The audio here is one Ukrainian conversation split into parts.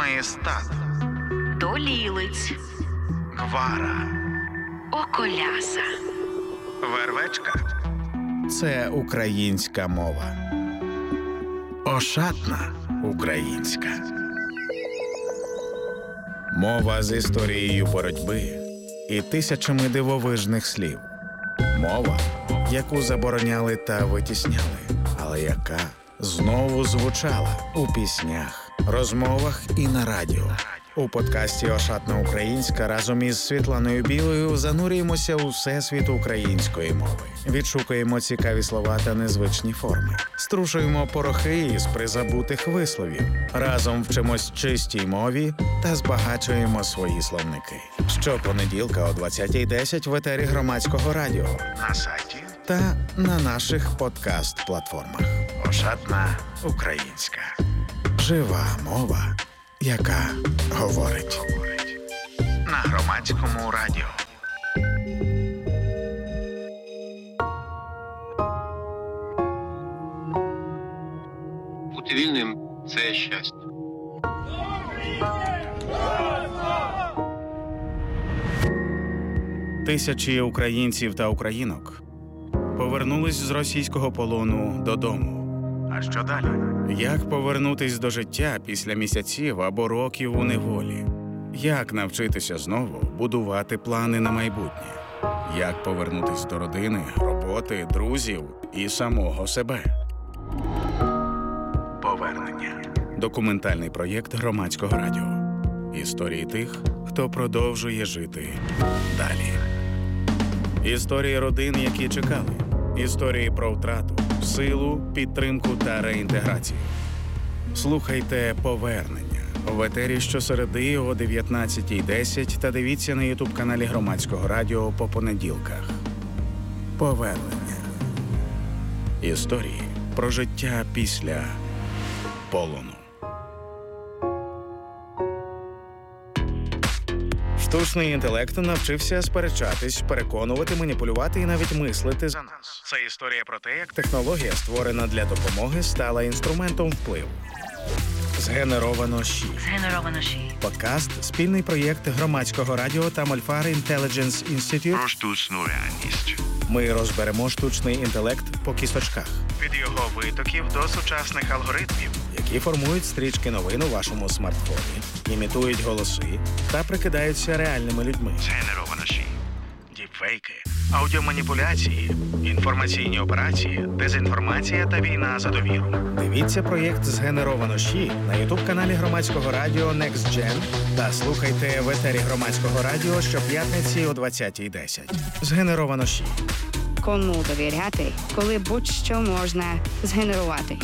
Маєстат, Долілиць, Гвара, Околяса, Вервечка – це українська мова. Ошатна українська. Мова з історією боротьби і тисячами дивовижних слів. Мова, яку забороняли та витісняли, але яка знову звучала у піснях, розмовах і на радіо. У подкасті «Ошатна українська» разом із Світланою Білою занурюємося у всесвіт української мови. Відшукуємо цікаві слова та незвичні форми. Струшуємо порохи із призабутих висловів. Разом вчимось чистій мові та збагачуємо свої словники. Щопонеділка о 20:10 в етері Громадського радіо, на сайті та на наших подкаст-платформах. «Ошатна українська». Жива мова, яка говорить. На Громадському радіо. Бути вільним – це щастя. Тисячі українців та українок повернулись з російського полону додому. А що далі? Як повернутись до життя після місяців або років у неволі? Як навчитися знову будувати плани на майбутнє? Як повернутись до родини, роботи, друзів і самого себе? Повернення. Документальний проєкт Громадського радіо. Історії тих, хто продовжує жити далі. Історії родин, які чекали. Історії про втрату, силу, підтримку та реінтеграцію. Слухайте «Повернення» в етері щосереди о 19:10 та дивіться на ютуб-каналі Громадського радіо по понеділках. Повернення. Історії про життя після полону. Штучний інтелект навчився сперечатись, переконувати, маніпулювати і навіть мислити за нас. Це історія про те, як технологія, створена для допомоги, стала інструментом впливу. Згенеровано ЩІ. Подкаст – спільний проєкт Громадського радіо та Malfar Intelligence Institute про штучну реальність. Ми розберемо штучний інтелект по кісточках. Від його витоків до сучасних алгоритмів, які формують стрічки новин у вашому смартфоні, імітують голоси та прикидаються реальними людьми. Згенеровано ЩІ. Діпфейки, аудіоманіпуляції, інформаційні операції, дезінформація та війна за довіру. Дивіться проєкт «Згенеровано ЩІ» на ютуб-каналі Громадського радіо Next Gen та слухайте в етері Громадського радіо щоп'ятниці о 20:10. «Згенеровано ЩІ». Кому довіряти, коли будь-що можна згенерувати?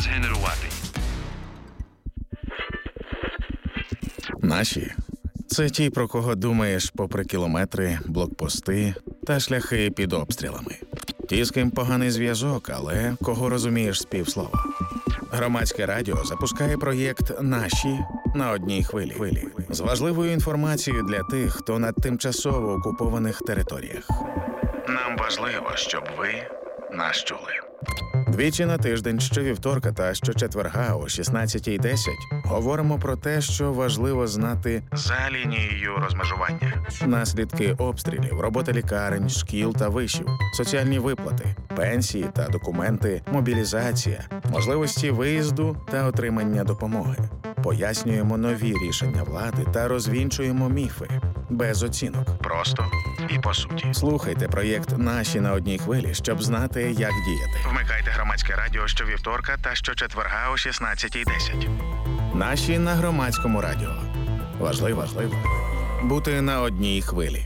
Наші – це ті, про кого думаєш попри кілометри, блокпости та шляхи під обстрілами. Ті, з ким поганий зв'язок, але кого розумієш з півслова. Громадське радіо запускає проєкт «Наші» на одній хвилі. З важливою інформацією для тих, хто на тимчасово окупованих територіях. Нам важливо, щоб ви нас чули. Двічі на тиждень, щовівторка та щочетверга о 16:10 говоримо про те, що важливо знати за лінією розмежування. Наслідки обстрілів, робота лікарень, шкіл та вишів, соціальні виплати, пенсії та документи, мобілізація, можливості виїзду та отримання допомоги. Пояснюємо нові рішення влади та розвінчуємо міфи. Без оцінок. Просто і по суті. Слухайте проєкт «Наші» на одній хвилі, щоб знати, як діяти. Вмикайте Громадське радіо щовівторка та щочетверга о 16:10. «Наші» на Громадському радіо. Важливо бути на одній хвилі.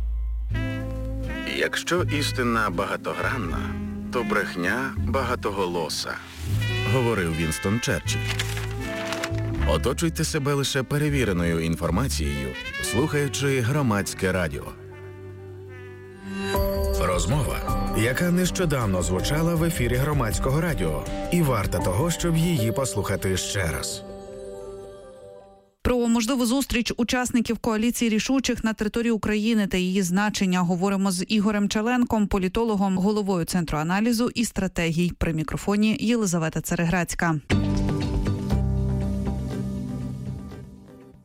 Якщо істина багатогранна, то брехня багатоголоса, говорив Вінстон Черчилль. Оточуйте себе лише перевіреною інформацією, слухаючи Громадське радіо. Розмова, яка нещодавно звучала в ефірі Громадського радіо, і варта того, щоб її послухати ще раз. Про можливу зустріч учасників коаліції рішучих на території України та її значення говоримо з Ігорем Челенком, політологом, головою Центру аналізу і стратегій. При мікрофоні Єлизавета Цереграцька.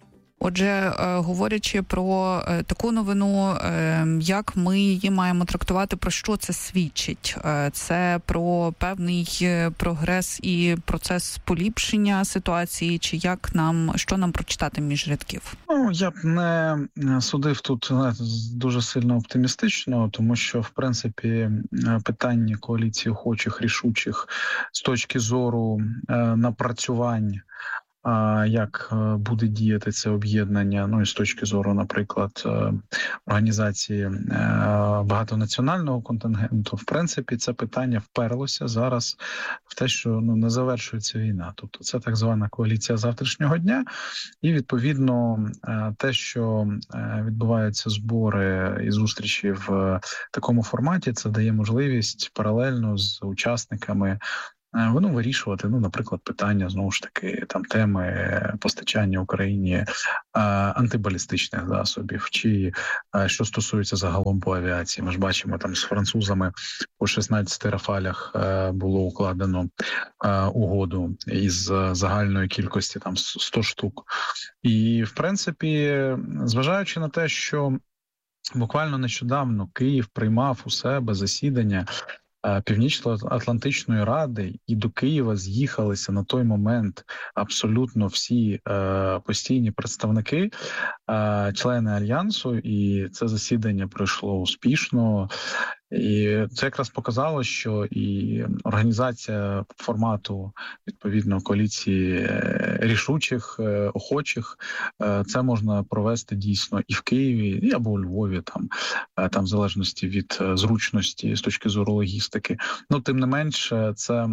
Отже, говорячи про таку новину, як ми її маємо трактувати, про що це свідчить? Це про певний прогрес і процес поліпшення ситуації, чи що нам прочитати між рядків? Ну, я б не судив тут дуже сильно оптимістично, тому що, в принципі, питання коаліції охочих, рішучих з точки зору напрацювань, як буде діяти це об'єднання, ну і з точки зору, наприклад, організації багатонаціонального контингенту, в принципі, це питання вперлося зараз в те, що не завершується війна. Тобто це так звана коаліція завтрашнього дня, і, відповідно, те, що відбуваються збори і зустрічі в такому форматі, це дає можливість паралельно з учасниками вирішувати, наприклад, питання, знову ж таки, теми постачання Україні антибалістичних засобів, чи що стосується загалом по авіації. Ми ж бачимо, з французами по 16 «Рафалях» було укладено угоду із загальної кількості 100 штук. І, в принципі, зважаючи на те, що буквально нещодавно Київ приймав у себе засідання Північно-Атлантичної ради, і до Києва з'їхалися на той момент абсолютно всі постійні представники, члени Альянсу, і це засідання пройшло успішно. І це якраз показало, що і організація формату, відповідно, коаліції рішучих, охочих, це можна провести дійсно і в Києві, або у Львові, там в залежності від зручності з точки зору логістики. Тим не менш, це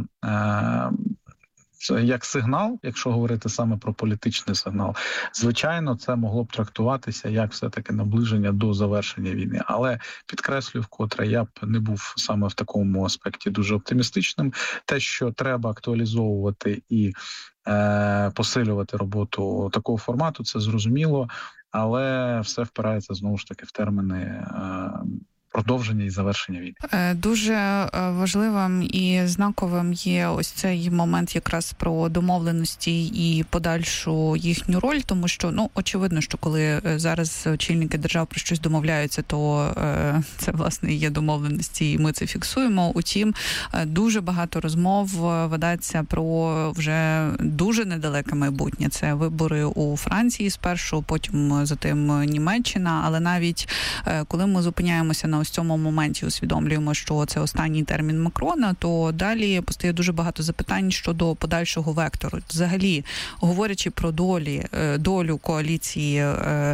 як сигнал, якщо говорити саме про політичний сигнал, звичайно, це могло б трактуватися як все-таки наближення до завершення війни. Але, підкреслюю вкотре, я б не був саме в такому аспекті дуже оптимістичним. Те, що треба актуалізовувати і посилювати роботу такого формату, це зрозуміло, але все впирається, знову ж таки, в терміни продовження і завершення війни. Дуже важливим і знаковим є ось цей момент якраз про домовленості і подальшу їхню роль, тому що, очевидно, що коли зараз очільники держав про щось домовляються, то це, власне, є домовленості, і ми це фіксуємо. Утім, дуже багато розмов ведеться про вже дуже недалеке майбутнє. Це вибори у Франції спершу, потім за тим Німеччина, але навіть коли ми зупиняємося на ось цьому моменті, усвідомлюємо, що це останній термін Макрона, то далі постає дуже багато запитань щодо подальшого вектору. Взагалі, говорячи про долю коаліції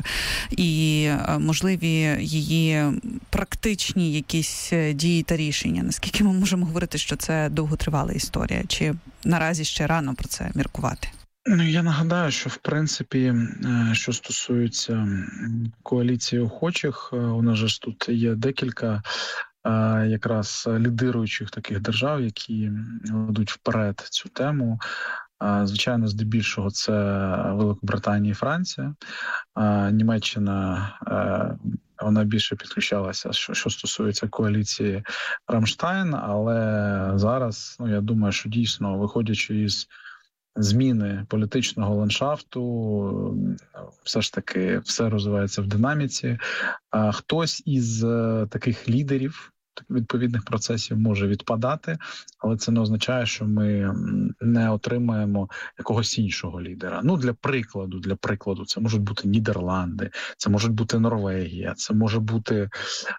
і можливі її практичні якісь дії та рішення, наскільки ми можемо говорити, що це довготривала історія? Чи наразі ще рано про це міркувати? Я нагадаю, що, в принципі, що стосується коаліції охочих, у нас же ж тут є декілька якраз лідируючих таких держав, які ведуть вперед цю тему. Звичайно, здебільшого це Великобританія і Франція. Німеччина, вона більше підключалася, що стосується коаліції Рамштайн, але зараз, я думаю, що дійсно, виходячи із зміни політичного ландшафту, все ж таки все розвивається в динаміці. Хтось із таких лідерів відповідних процесів може відпадати, але це не означає, що ми не отримаємо якогось іншого лідера. Для прикладу, це можуть бути Нідерланди, це може бути Норвегія, це може бути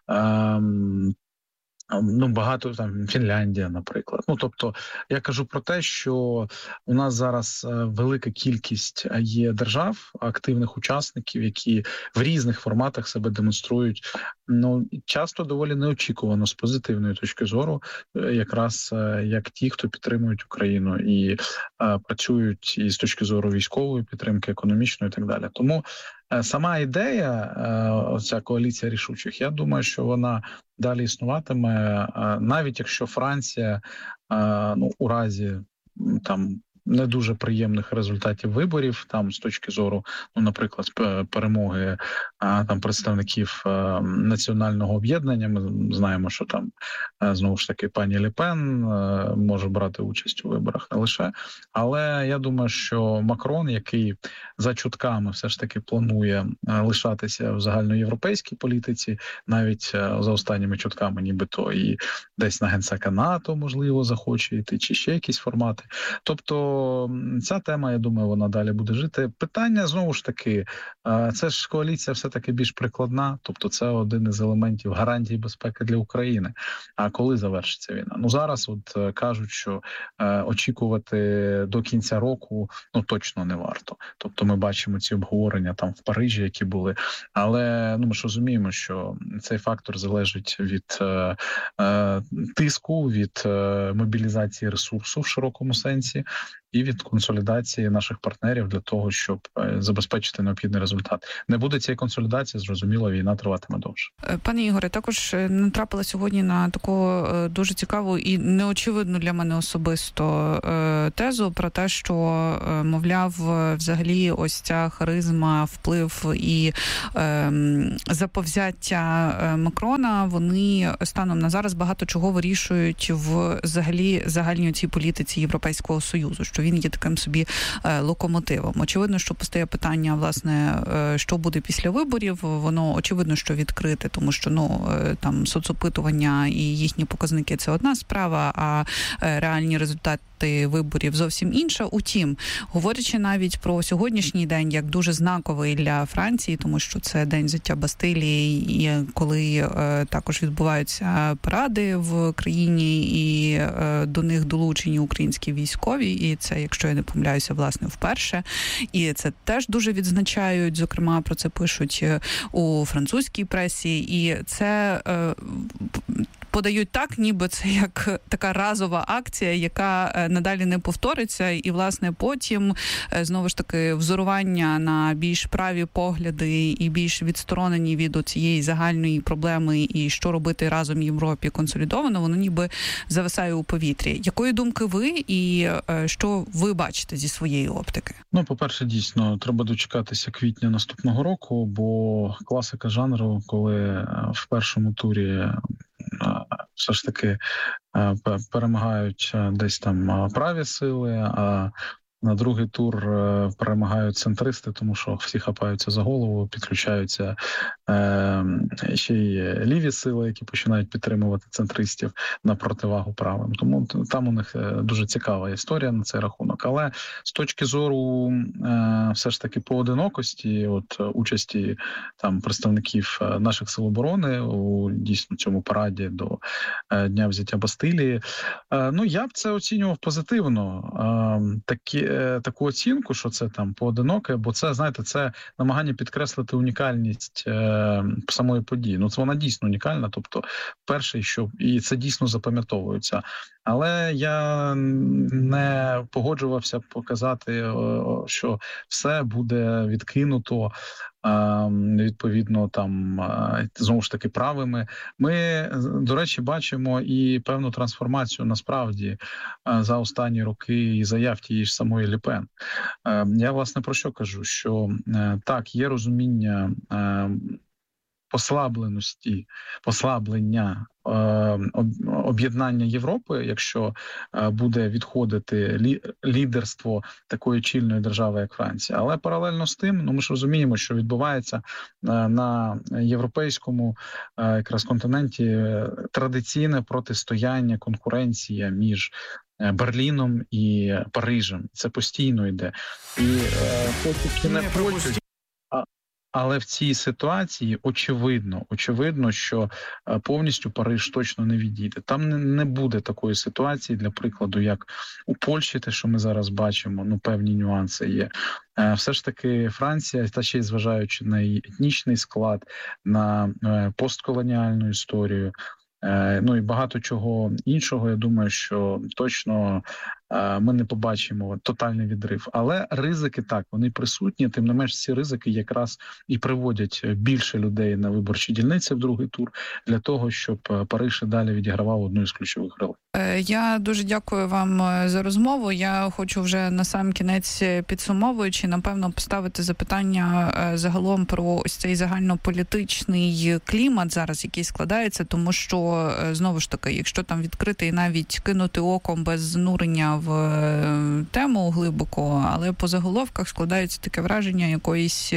багато Фінляндія, наприклад. Тобто, я кажу про те, що у нас зараз велика кількість є держав, активних учасників, які в різних форматах себе демонструють, часто доволі неочікувано з позитивної точки зору, якраз як ті, хто підтримують Україну і працюють і з точки зору військової підтримки, економічної і так далі. Тому сама ідея, оця коаліція рішучих, я думаю, що вона далі існуватиме, навіть якщо Франція, у разі не дуже приємних результатів виборів, там з точки зору, ну, наприклад, перемоги там представників національного об'єднання. Ми знаємо, що там знову ж таки пані Ле Пен може брати участь у виборах, не лише. Але я думаю, що Макрон, який за чутками все ж таки планує лишатися в загальноєвропейській політиці, навіть за останніми чутками, нібито і десь на генсека НАТО, можливо, захоче йти, чи ще якісь формати. Тобто ця тема, я думаю, вона далі буде жити. Питання, знову ж таки, це ж коаліція все-таки більш прикладна, тобто це один із елементів гарантії безпеки для України. А коли завершиться війна? Ну, зараз от кажуть, що очікувати до кінця року, ну, точно не варто. Тобто ми бачимо ці обговорення там в Парижі, які були. Але, ну, ми ж розуміємо, що цей фактор залежить від тиску, від мобілізації ресурсу в широкому сенсі і від консолідації наших партнерів для того, щоб забезпечити необхідний результат. Не буде цієї консолідації, зрозуміло, війна триватиме довше. Пане Ігоре, також натрапила сьогодні на таку дуже цікаву і неочевидну для мене особисто тезу про те, що, мовляв, взагалі ось ця харизма, вплив і заповзяття Макрона, вони станом на зараз багато чого вирішують в взагалі загальній цій політиці Європейського Союзу, що він є таким собі локомотивом. Очевидно, що постає питання, власне, що буде після виборів. Воно очевидно, що відкрите, тому що, ну, там соцопитування і їхні показники – це одна справа, а реальні результати виборів зовсім інша. Утім, говорячи навіть про сьогоднішній день як дуже знаковий для Франції, тому що це день взяття Бастилії, і коли також відбуваються паради в країні, і до них долучені українські військові, і це, якщо я не помиляюся, власне, вперше. І це теж дуже відзначають, зокрема, про це пишуть у французькій пресі, і це подають так, ніби це як така разова акція, яка надалі не повториться, і, власне, потім, знову ж таки, взорування на більш праві погляди і більш відсторонені від цієї загальної проблеми і що робити разом в Європі консолідовано, воно ніби зависає у повітрі. Якої думки ви і що ви бачите зі своєї оптики? Ну, по-перше, дійсно, треба дочекатися квітня наступного року, бо класика жанру, коли в першому турі все ж таки перемагають десь там праві сили, а на другий тур перемагають центристи, тому що всі хапаються за голову, підключаються ще й ліві сили, які починають підтримувати центристів на противагу правим. Тому там у них дуже цікава історія на цей рахунок. Але з точки зору все ж таки поодинокості, от участі там представників наших сил оборони у дійсно цьому параді до Дня взяття Бастилії, ну я б це оцінював позитивно. Таку оцінку, що це там поодиноке, бо це, знаєте, це намагання підкреслити унікальність самої події. Ну, це вона дійсно унікальна, тобто перший, що і це дійсно запам'ятовується. Але я не погоджувався показати, що все буде відкинуто, відповідно, там, знову ж таки, правими. Ми, до речі, бачимо і певну трансформацію, насправді, за останні роки і заяв тієї ж самої Ле Пен. Я, власне, про що кажу? Що, так, є розуміння послаблення об'єднання Європи, якщо буде відходити лідерство такої чільної держави, як Франція. Але паралельно з тим, ну ми ж розуміємо, що відбувається на європейському якраз континенті традиційне протистояння, конкуренція між Берліном і Парижем. Це постійно йде. І поки не хочуть. Але в цій ситуації очевидно, що повністю Париж точно не відійде. Там не буде такої ситуації, для прикладу, як у Польщі, те, що ми зараз бачимо, ну певні нюанси є. Все ж таки Франція, та ще й зважаючи на її етнічний склад, на постколоніальну історію, ну і багато чого іншого, я думаю, що точно ми не побачимо тотальний відрив. Але ризики так, вони присутні. Тим не менш, ці ризики якраз і приводять більше людей на виборчі дільниці в другий тур для того, щоб Париж і далі відігравав одну із ключових ролей. Я дуже дякую вам за розмову. Я хочу вже на сам кінець, підсумовуючи, напевно, поставити запитання загалом про ось цей загальнополітичний клімат зараз, який складається, тому що, знову ж таки, якщо там відкрити і навіть кинути оком без занурення в тему глибоко, але по заголовках складається таке враження якоїсь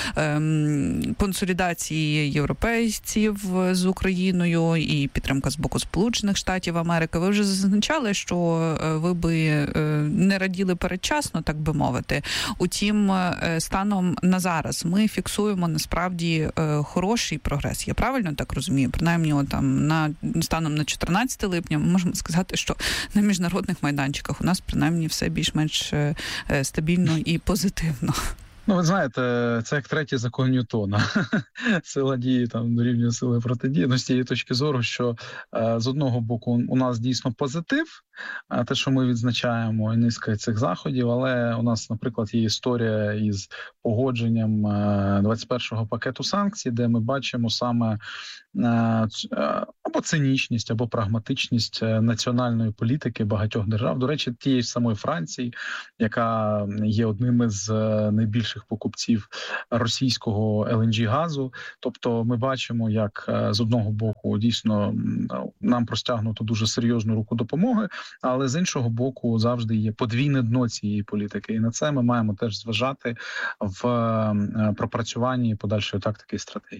консолідації європейців з Україною і підтримка з боку Сполучених Штатів Америки. Ви вже зазначали, що ви би не раділи передчасно, так би мовити. Утім, станом на зараз ми фіксуємо насправді хороший прогрес. Я правильно так розумію? Принаймні, там станом на 14 липня ми можемо сказати, що на міжнародних майданчиках у нас принаймні все більш-менш стабільно і позитивно. Ну, ви знаєте, це як третій закон Ньютона. Сила дії там дорівнює сили протидії. Ну, з тієї точки зору, що з одного боку у нас дійсно позитив, те, що ми відзначаємо і низка цих заходів, але у нас, наприклад, є історія із погодженням 21-го пакету санкцій, де ми бачимо саме або цинічність, або прагматичність національної політики багатьох держав. До речі, тієї ж самої Франції, яка є одним із найбільших покупців російського LNG-газу. Тобто ми бачимо, як з одного боку дійсно нам простягнуто дуже серйозну руку допомоги, але з іншого боку завжди є подвійне дно цієї політики. І на це ми маємо теж зважати в пропрацюванні подальшої тактики і стратегії.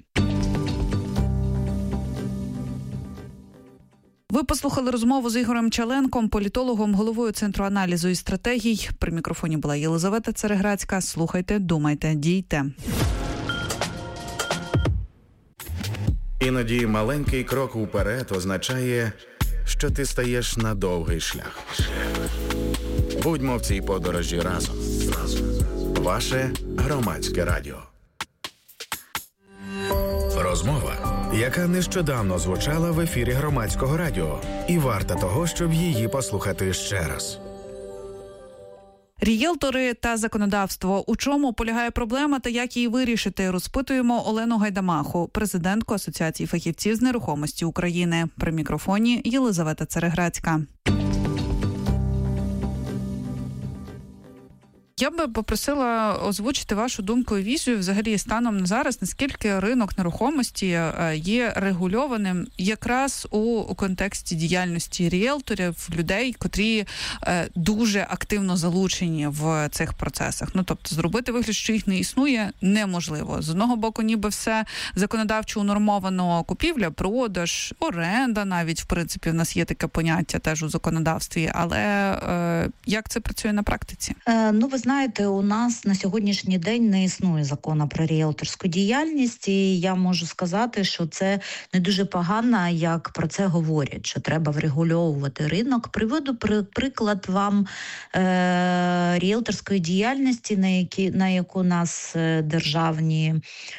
Ви послухали розмову з Ігорем Чаленком, політологом, головою Центру аналізу і стратегій. При мікрофоні була Єлизавета Цереграцька. Слухайте, думайте, дійте. Іноді маленький крок уперед означає, що ти стаєш на довгий шлях. Будьмо в цій подорожі разом. Ваше Громадське радіо. Розмова, яка нещодавно звучала в ефірі Громадського радіо, і варта того, щоб її послухати ще раз. Рієлтори та законодавство. У чому полягає проблема та як її вирішити? Розпитуємо Олену Гайдамаху, президентку Асоціації фахівців з нерухомості України. При мікрофоні Єлизавета Цереграцька. Я би попросила озвучити вашу думку і візію взагалі станом на зараз, наскільки ринок нерухомості є регульованим якраз у контексті діяльності ріелторів, людей, котрі дуже активно залучені в цих процесах. Ну, тобто, зробити вигляд, що їх не існує, неможливо. З одного боку, ніби все законодавчо унормовано: купівля, продаж, оренда навіть, в принципі, в нас є таке поняття теж у законодавстві. Але як це працює на практиці? Ви знаєте, у нас на сьогоднішній день не існує закону про ріелторську діяльність, і я можу сказати, що це не дуже погано, як про це говорять, що треба врегульовувати ринок. Приведу приклад вам ріелторської діяльності, на яку нас державні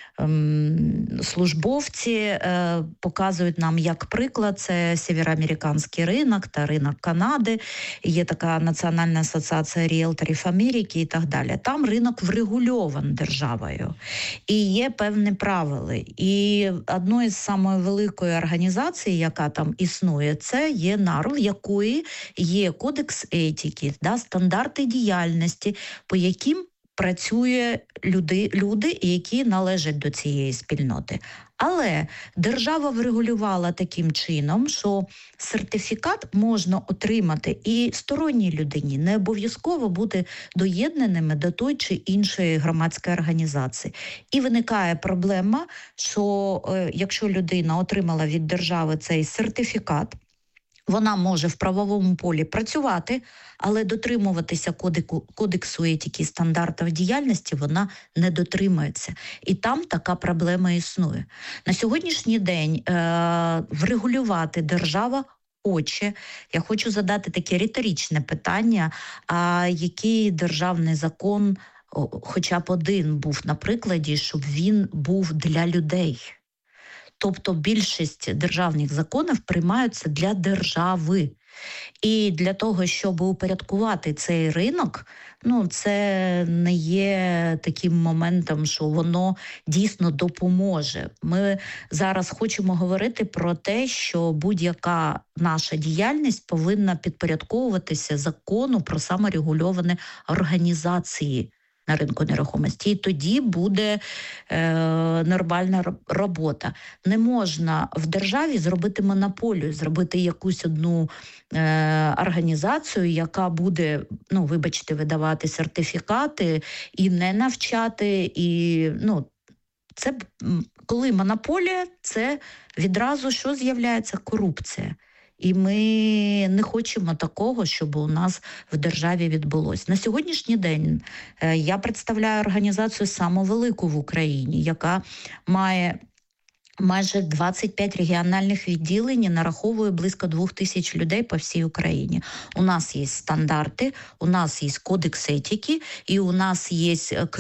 службовці показують нам як приклад. Це североамериканський ринок та ринок Канади. Є така Національна асоціація ріелторів Америки і так далі. Там ринок врегульований державою. І є певні правила. І одною з самої великої організацій, яка там існує, це є НАРУ, в якої є кодекс етики, стандарти діяльності, по яким працює люди, які належать до цієї спільноти. Але держава врегулювала таким чином, що сертифікат можна отримати і сторонній людині, не обов'язково бути доєднаними до той чи іншої громадської організації. І виникає проблема, що якщо людина отримала від держави цей сертифікат, вона може в правовому полі працювати, але дотримуватися кодексу етики і стандартів діяльності вона не дотримується. І там така проблема існує. На сьогоднішній день врегулювати держава хоче. Я хочу задати таке риторичне питання, а який державний закон, хоча б один був на прикладі, щоб він був для людей? Тобто більшість державних законів приймаються для держави. І для того, щоб упорядкувати цей ринок, це не є таким моментом, що воно дійсно допоможе. Ми зараз хочемо говорити про те, що будь-яка наша діяльність повинна підпорядковуватися закону про саморегульовані організації на ринку нерухомості. І тоді буде нормальна робота. Не можна в державі зробити монополію, зробити якусь одну організацію, яка буде, видавати сертифікати і не навчати. І, це, коли монополія, це відразу що з'являється? Корупція. І ми не хочемо такого, щоб у нас в державі відбулося. На сьогоднішній день я представляю організацію саму велику в Україні, яка має майже 25 регіональних відділень і нараховує близько 2000 людей по всій Україні. У нас є стандарти, у нас є кодекс етики, і у нас є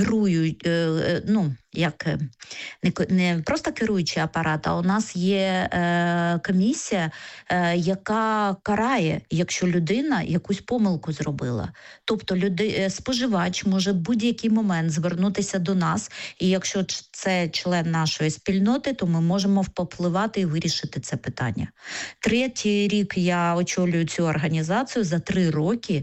не просто керуючий апарат, а у нас є комісія, яка карає, якщо людина якусь помилку зробила. Тобто споживач може в будь-який момент звернутися до нас, і якщо це член нашої спільноти, то ми можемо попливати і вирішити це питання. 3-й рік я очолюю цю організацію. За 3 роки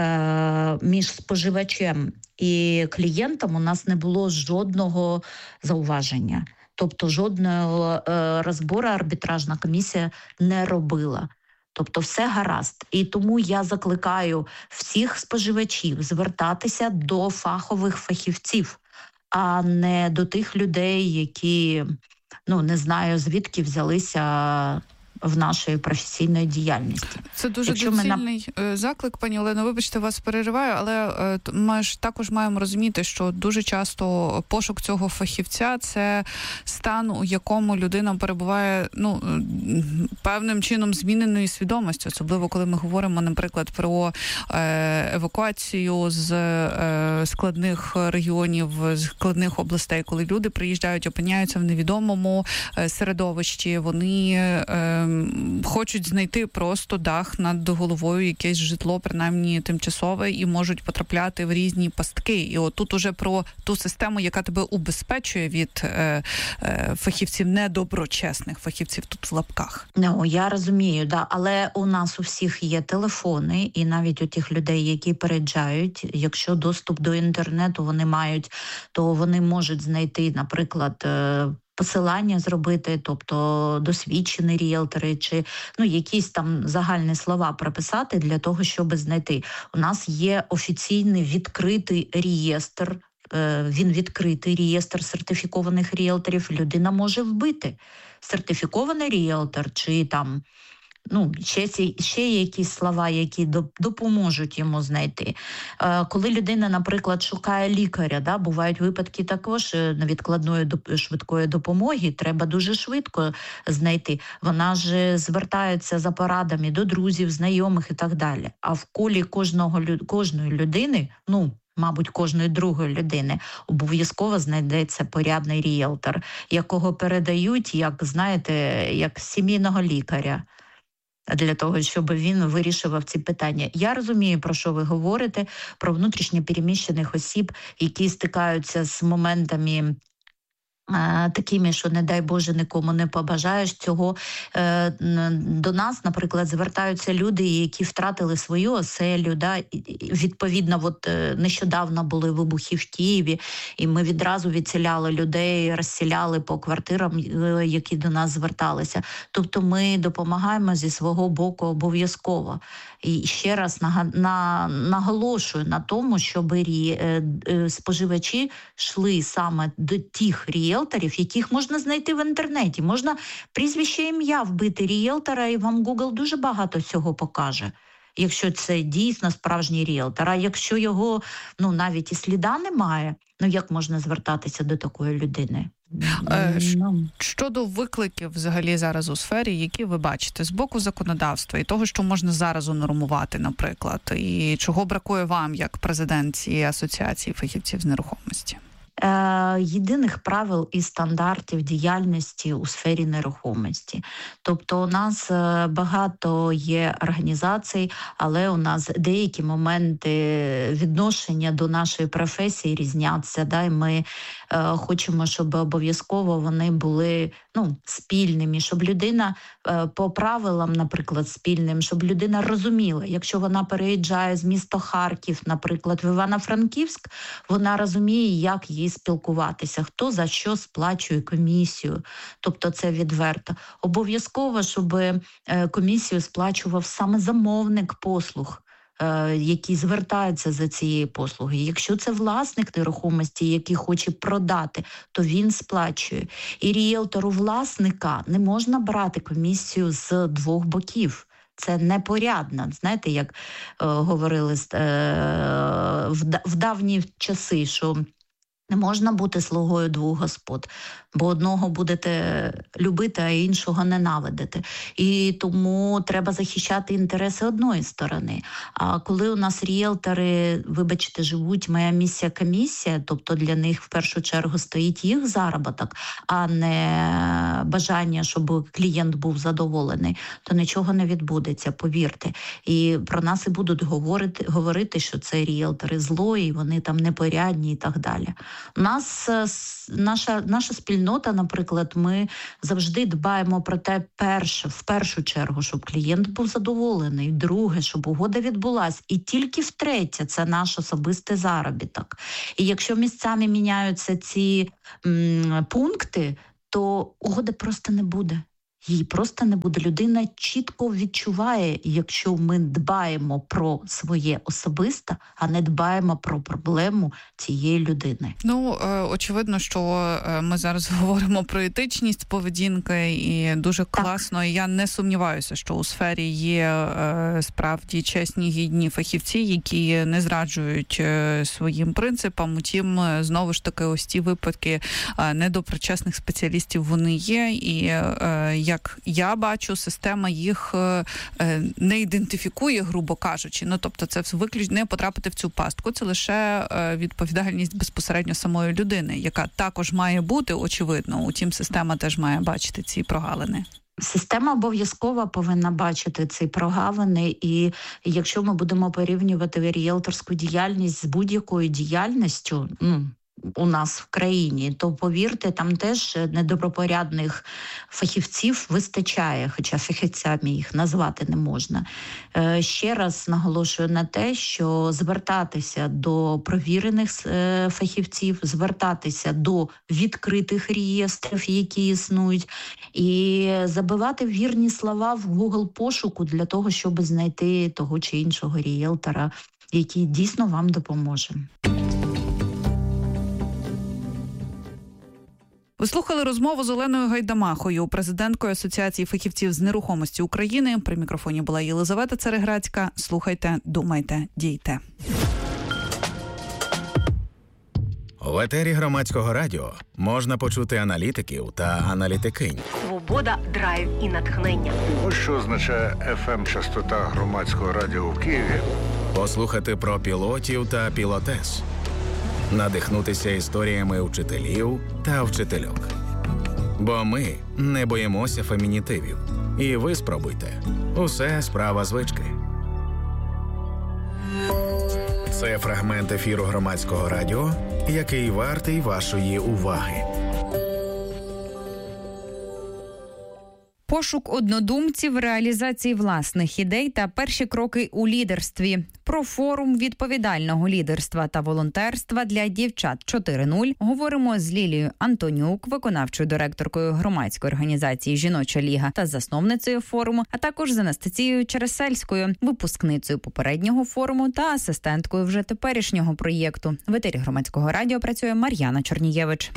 між споживачем і клієнтом у нас не було жодного зауваження. Тобто жодного розбору арбітражна комісія не робила. Тобто все гаразд. І тому я закликаю всіх споживачів звертатися до фахових фахівців, а не до тих людей, які, не знаю, звідки взялися в нашій професійної діяльності. Це дуже доцільний заклик, пані Олено. Вибачте, вас перериваю, але ми ж також маємо розуміти, що дуже часто пошук цього фахівця – це стан, у якому людина перебуває певним чином зміненої свідомості, особливо коли ми говоримо, наприклад, про евакуацію з складних регіонів, з складних областей, коли люди приїжджають, опиняються в невідомому середовищі, вони хочуть знайти просто дах над головою, якесь житло, принаймні тимчасове, і можуть потрапляти в різні пастки. І от тут уже про ту систему, яка тебе убезпечує від фахівців, недоброчесних фахівців, тут в лапках. Я розумію, але у нас у всіх є телефони, і навіть у тих людей, які переїжджають, якщо доступ до інтернету вони мають, то вони можуть знайти, наприклад, посилання зробити, тобто досвідчені ріелтори, чи якісь там загальні слова прописати для того, щоб знайти. У нас є офіційний відкритий реєстр, він відкритий реєстр сертифікованих ріелторів, людина може вбити сертифікований ріелтор, чи там ще якісь слова, які допоможуть йому знайти. Коли людина, наприклад, шукає лікаря, бувають випадки також невідкладної швидкої допомоги, треба дуже швидко знайти. Вона ж звертається за порадами до друзів, знайомих і так далі. А в колі кожної людини, мабуть, кожної другої людини, обов'язково знайдеться порядний ріелтор, якого передають, як сімейного лікаря, для того, щоб він вирішував ці питання. Я розумію, про що ви говорите, про внутрішньо переміщених осіб, які стикаються з моментами такими, що, не дай Боже, нікому не побажаєш цього. До нас, наприклад, звертаються люди, які втратили свою оселю. Відповідно, нещодавно були вибухи в Києві, і ми відразу відселяли людей, розселяли по квартирам, які до нас зверталися. Тобто ми допомагаємо зі свого боку обов'язково. І ще раз наголошую на тому, щоб споживачі йшли саме до тих ріелторів, яких можна знайти в інтернеті. Можна прізвище, ім'я вбити ріелтора, і вам Google дуже багато всього покаже, якщо це дійсно справжній ріелтор. А якщо його навіть і сліда немає, як можна звертатися до такої людини? Щодо викликів взагалі зараз у сфері, які ви бачите з боку законодавства і того, що можна зараз унормувати, наприклад, і чого бракує вам як президентці Асоціації фахівців з нерухомості? єдиних правил і стандартів діяльності у сфері нерухомості. Тобто у нас багато є організацій, але у нас деякі моменти відношення до нашої професії різняться. Да? І ми хочемо, щоб обов'язково вони були спільними, щоб людина по правилам, наприклад, спільним, щоб людина розуміла, якщо вона переїжджає з міста Харків, наприклад, в Івано-Франківськ, вона розуміє, як їй спілкуватися, хто за що сплачує комісію. Тобто це відверто. Обов'язково, щоб комісію сплачував саме замовник послуг, які звертаються за цією послугою. Якщо це власник нерухомості, який хоче продати, то він сплачує. І ріелтору власника не можна брати комісію з двох боків. Це непорядно. Знаєте, як говорили в давні часи, що не можна бути слугою двох господ, бо одного будете любити, а іншого ненавидити. І тому треба захищати інтереси одної сторони. А коли у нас ріелтори, вибачте, живуть моя місія-комісія, тобто для них в першу чергу стоїть їх заробіток, а не бажання, щоб клієнт був задоволений, то нічого не відбудеться, повірте. І про нас і будуть говорити, що це ріелтори злої, вони там непорядні і так далі. У нас наша спільнота, наприклад, ми завжди дбаємо про те, в першу чергу, щоб клієнт був задоволений, друге, щоб угода відбулась, і тільки втретє, це наш особистий заробіток. І якщо місцями міняються ці пункти, то угоди просто не буде. Її просто не буде. Людина чітко відчуває, якщо ми дбаємо про своє особисте, а не дбаємо про проблему цієї людини. Очевидно, що ми зараз говоримо про етичність поведінки, і дуже класно. І я не сумніваюся, що у сфері є справді чесні, гідні фахівці, які не зраджують своїм принципам. Утім, знову ж таки, ось ці випадки недоброчесних спеціалістів, вони є, і як я бачу, система їх не ідентифікує, грубо кажучи. Тобто це виключно не потрапити в цю пастку. Це лише відповідальність безпосередньо самої людини, яка також має бути, очевидно. Утім, система теж має бачити ці прогалини. Система обов'язково повинна бачити ці прогалини, і якщо ми будемо порівнювати ріелторську діяльність з будь-якою діяльністю, у нас в країні, то, повірте, там теж недобропорядних фахівців вистачає, хоча фахівцями їх назвати не можна. Ще раз наголошую на те, що звертатися до провірених фахівців, звертатися до відкритих реєстрів, які існують, і забивати вірні слова в Google пошуку для того, щоб знайти того чи іншого ріелтора, який дійсно вам допоможе. Ви слухали розмову з Оленою Гайдамахою, президенткою Асоціації фахівців з нерухомості України. При мікрофоні була Єлизавета Цареградська. Слухайте, думайте, дійте. В етері Громадського радіо можна почути аналітиків та аналітикинь. Свобода, драйв і натхнення. Ось що означає FM-частота Громадського радіо в Києві. Послухати про пілотів та пілотес. Надихнутися історіями вчителів та вчительок. Бо ми не боїмося фемінітивів. І ви спробуйте. Усе справа звички. Це фрагмент ефіру Громадського радіо, який вартий вашої уваги. Пошук однодумців, реалізації власних ідей та перші кроки у лідерстві. Про форум відповідального лідерства та волонтерства для дівчат 4.0 говоримо з Лілією Антонюк, виконавчою директоркою громадської організації «Жіноча ліга» та засновницею форуму, а також з Анастасією Чересельською, випускницею попереднього форуму та асистенткою вже теперішнього проєкту. В етері Громадського радіо працює Мар'яна Чорнієвич.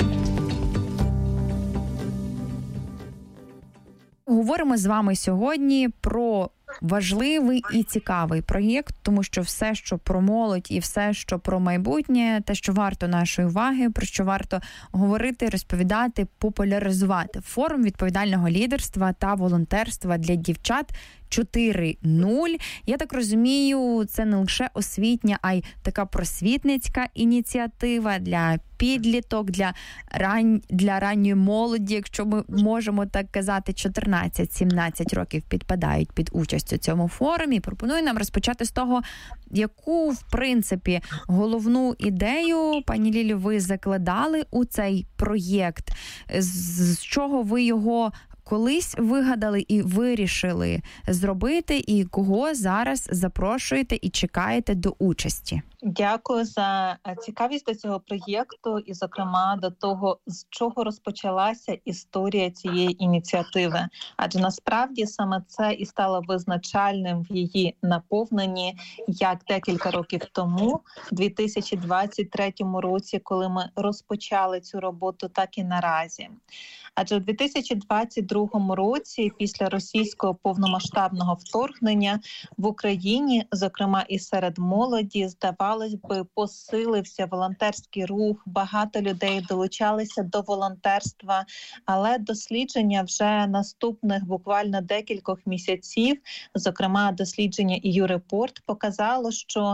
Говоримо з вами сьогодні про важливий і цікавий проєкт, тому що все, що про молодь і все, що про майбутнє, те, що варто нашої уваги, про що варто говорити, розповідати, популяризувати. Форум відповідального лідерства та волонтерства для дівчат 4.0. Я так розумію, це не лише освітня, а й така просвітницька ініціатива для підліток, для ранньої молоді, якщо ми можемо так казати, 14-17 років підпадають під участь у цьому форумі. Пропоную нам розпочати з того, яку, в принципі, головну ідею, пані Лілю, ви закладали у цей проєкт, з чого ви його колись вигадали і вирішили зробити, і кого зараз запрошуєте і чекаєте до участі? Дякую за цікавість до цього проєкту і, зокрема, до того, з чого розпочалася історія цієї ініціативи. Адже насправді саме це і стало визначальним в її наповненні, як декілька років тому, в 2023 році, коли ми розпочали цю роботу, так і наразі. Адже у 2022 році, після російського повномасштабного вторгнення в Україні, зокрема і серед молоді, здавалось би, посилився волонтерський рух, багато людей долучалися до волонтерства, але дослідження вже наступних буквально декількох місяців, зокрема дослідження EU-Report, показало, що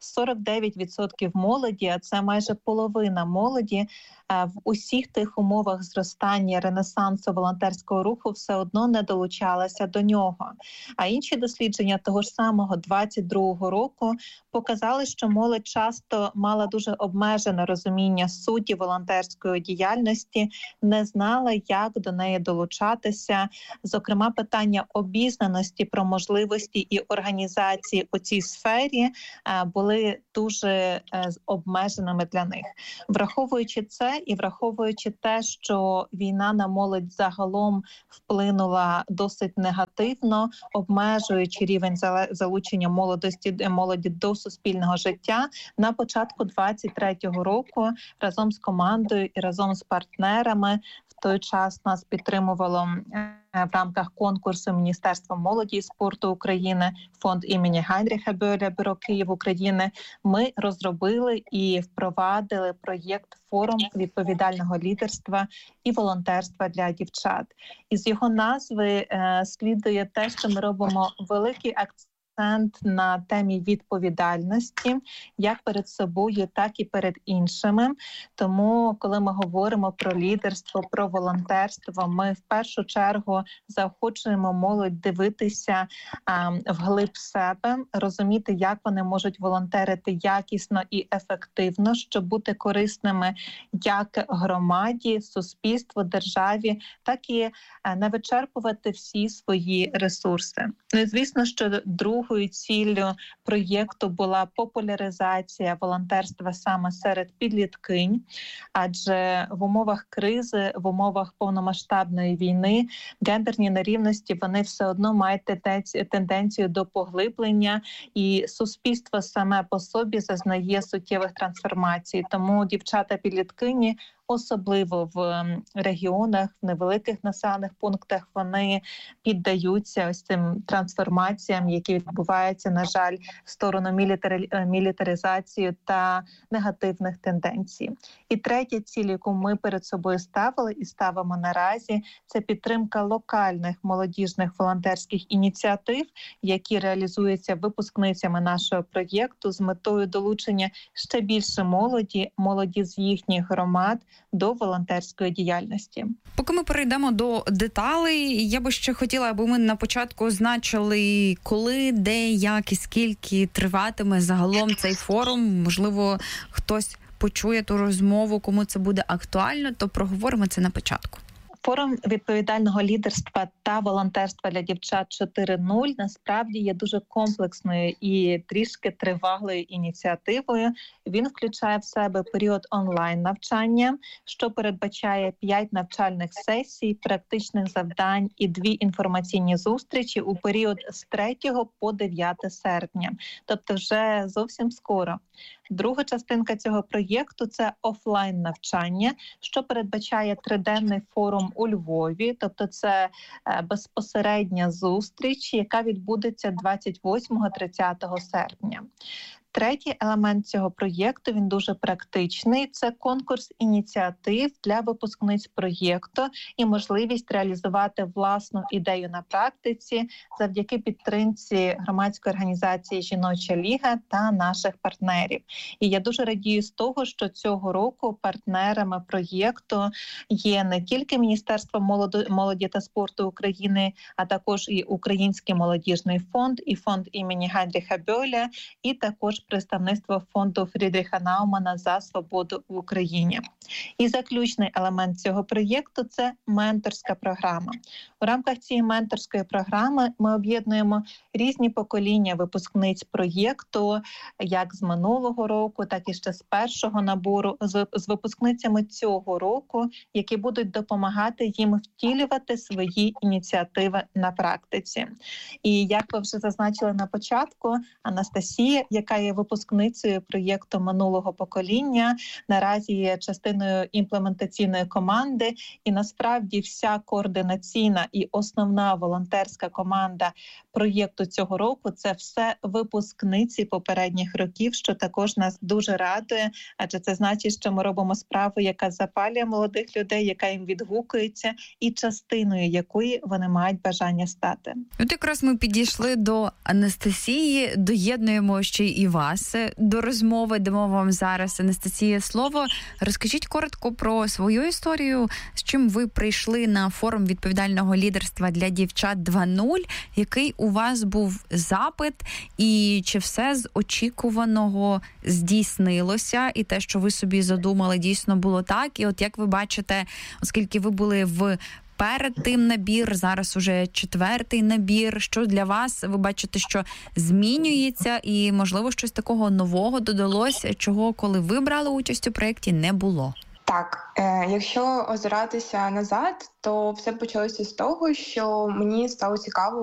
49% молоді, а це майже половина молоді, в усіх тих умовах зростання ренесансу волонтерського руху все одно не долучалася до нього. А інші дослідження того ж самого 22-го року показали, що молодь часто мала дуже обмежене розуміння суті волонтерської діяльності, не знала, як до неї долучатися. Зокрема, питання обізнаності про можливості і організації у цій сфері були дуже обмеженими для них. Враховуючи це і враховуючи те, що війна на молодь загалом вплинула досить негативно, обмежуючи рівень залучення молоді до суспільного життя, на початку 23-го року разом з командою і разом з партнерами в той час нас підтримувало в рамках конкурсу Міністерства молоді і спорту України, фонд імені Гайнріха Бьоля, Бюро Київ України. Ми розробили і впровадили проєкт «Форум відповідального лідерства і волонтерства для дівчат». Із його назви слідує те, що ми робимо великий акцент на темі відповідальності, як перед собою, так і перед іншими. Тому, коли ми говоримо про лідерство, про волонтерство, ми в першу чергу заохочуємо молодь дивитися вглиб себе, розуміти, як вони можуть волонтерити якісно і ефективно, щоб бути корисними як громаді, суспільству, державі, так і не вичерпувати всі свої ресурси. Ну і звісно, що другою ціллю проєкту була популяризація волонтерства саме серед підліткинь, адже в умовах кризи, в умовах повномасштабної війни гендерні нерівності, вони все одно мають тенденцію до поглиблення, і суспільство саме по собі зазнає суттєвих трансформацій. Тому дівчата-підліткині, особливо в регіонах, в невеликих населених пунктах, вони піддаються ось цим трансформаціям, які відбуваються, на жаль, в сторону мілітаризації та негативних тенденцій. І третя ціль, яку ми перед собою ставили і ставимо наразі, це підтримка локальних молодіжних волонтерських ініціатив, які реалізуються випускницями нашого проєкту з метою долучення ще більше молоді з їхніх громад до волонтерської діяльності. Поки ми перейдемо до деталей, я би ще хотіла, аби ми на початку означили, коли, де, як і скільки триватиме загалом цей форум. Можливо, хтось почує ту розмову, кому це буде актуально, то проговоримо це на початку. Форум відповідального лідерства та волонтерства для дівчат 4.0 насправді є дуже комплексною і трішки тривалою ініціативою. Він включає в себе період онлайн-навчання, що передбачає 5 навчальних сесій, практичних завдань і 2 інформаційні зустрічі у період з 3 по 9 серпня. Тобто вже зовсім скоро. Друга частинка цього проєкту – це офлайн-навчання, що передбачає 3-денний форум у Львові, тобто це безпосередня зустріч, яка відбудеться 28-30 серпня. Третій елемент цього проєкту, він дуже практичний. Це конкурс ініціатив для випускниць проєкту і можливість реалізувати власну ідею на практиці завдяки підтримці громадської організації «Жіноча ліга» та наших партнерів. І я дуже радію з того, що цього року партнерами проєкту є не тільки Міністерство молоді та спорту України, а також і Український молодіжний фонд, і фонд імені Гайдріха Бьоля, і також представництво фонду Фрідріха Наумана «За свободу в Україні». І заключний елемент цього проєкту – це менторська програма. У рамках цієї менторської програми ми об'єднуємо різні покоління випускниць проєкту, як з минулого року, так і ще з першого набору, з випускницями цього року, які будуть допомагати їм втілювати свої ініціативи на практиці. І як ви вже зазначили на початку, Анастасія, яка є випускницею проєкту минулого покоління, наразі є частиною імплементаційної команди, і насправді вся координаційна і основна волонтерська команда проєкту цього року – це все випускниці попередніх років, що також нас дуже радує, адже це значить, що ми робимо справу, яка запалює молодих людей, яка їм відгукується, і частиною якої вони мають бажання стати. От якраз ми підійшли до Анастасії, доєднуємо ще і вас до розмови, дамо вам зараз, Анастасія, слово. Розкажіть коротко про свою історію, з чим ви прийшли на форум відповідального лідерства для дівчат 2.0, який у вас був запит, і чи все з очікуваного здійснилося, і те, що ви собі задумали, дійсно було так. І от як ви бачите, оскільки ви були перед тим набір, зараз уже 4-й набір, що для вас, ви бачите, що змінюється і, можливо, щось такого нового додалось, чого, коли ви брали участь у проєкті, не було? Так, якщо озиратися назад, то все почалося з того, що мені стало цікаво